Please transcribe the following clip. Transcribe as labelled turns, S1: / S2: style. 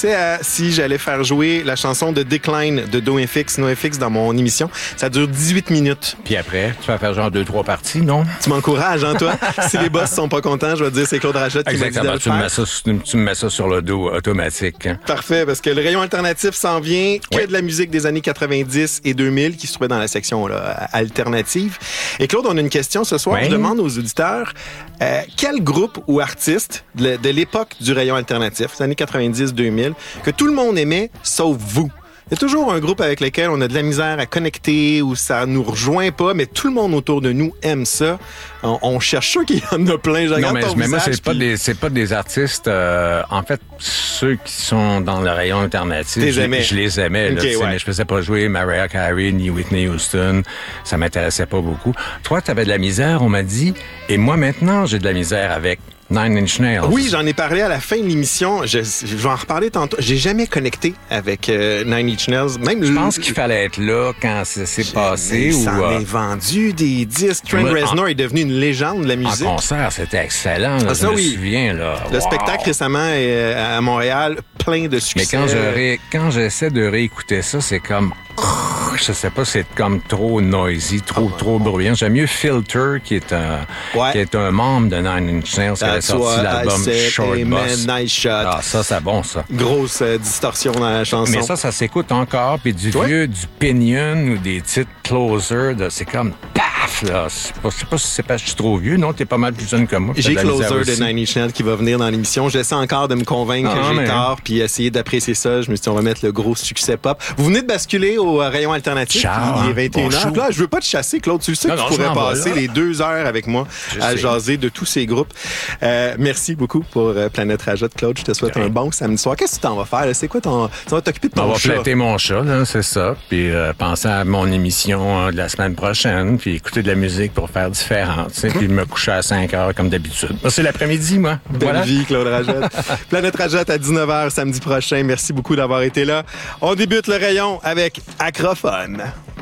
S1: pensais à si j'allais faire jouer la chanson de Decline de NoFX dans mon émission. Ça dure 18 minutes.
S2: Puis après, tu vas faire genre 2-3 parties, non?
S1: Tu m'encourages, hein, toi? Si les boss sont pas contents, je vais te dire c'est Claude Rajette qui m'a dit de le faire.
S2: Tu me mets ça sur le dos automatique. Hein?
S1: Parfait, parce que le rayon alternatif s'en vient que de la musique des années 90 et 2000 qui se trouvait dans la section là, alternative. Et Claude, on a une question ce soir. Je demande aux auditeurs quel groupe ou artiste de l'époque du rayon alternatif, des années 90-2000, que tout le monde aimait, sauf vous. Il y a toujours un groupe avec lequel on a de la misère à connecter ou ça nous rejoint pas, mais tout le monde autour de nous aime ça. On cherche sûr qu'il y en a plein.
S2: Non, mais moi, c'est pas des artistes. En fait, ceux qui sont dans le rayon alternatif, je les aimais. Là, mais je faisais pas jouer Mariah Carey ni Whitney Houston. Ça m'intéressait pas beaucoup. Toi, t'avais de la misère, on m'a dit. Et moi, maintenant, j'ai de la misère avec Nine Inch Nails.
S1: Oui, j'en ai parlé à la fin de l'émission. Je vais en reparler tantôt. J'ai jamais connecté avec Nine Inch Nails. Même
S2: je pense qu'il fallait être là quand ça s'est passé.
S1: Ça en est vendu des disques. Trent Reznor est devenu une légende de la musique.
S2: En concert, c'était excellent. Là, je me souviens. Là.
S1: Le spectacle récemment à Montréal, plein de succès.
S2: Mais quand j'essaie de réécouter ça, c'est comme... Je sais pas, c'est comme trop noisy, trop bruyant. J'aime mieux Filter, qui est un membre de Nine Inch Nails, qui avait sorti l'album Short Bus.
S1: Nice Shot.
S2: Ah, ça, c'est bon, ça.
S1: Grosse distorsion dans la chanson.
S2: Mais ça s'écoute encore, puis du vieux, du Pinion ou des titres Closer, c'est comme paf, là. Je sais pas si c'est parce que je suis trop vieux, non? T'es pas mal plus jeune que moi.
S1: J'ai Closer de Nine Inch Nails qui va venir dans l'émission. J'essaie encore de me convaincre que j'ai tort, puis essayer d'apprécier ça. Je me suis dit, on va mettre le gros succès pop. Vous venez de basculer au rayon alternatif. Il est 21h. Là, je veux pas te chasser, Claude. Tu sais que tu pourrais passer les 2 heures avec moi à jaser de tous ces groupes. Merci beaucoup pour Planète Rajette, Claude. Je te souhaite un bon samedi soir. Qu'est-ce que tu t'en vas faire? C'est quoi tu vas t'occuper de ton chat?
S2: On va flatter mon chat, là, c'est ça. Puis penser à mon émission de la semaine prochaine. Puis écouter de la musique pour faire différent. Puis me coucher à 5 heures comme d'habitude. C'est l'après-midi, moi.
S1: Belle vie, Claude Rajette. Planète Rajette à 19h samedi prochain. Merci beaucoup d'avoir été là. On débute le rayon avec Acrophone.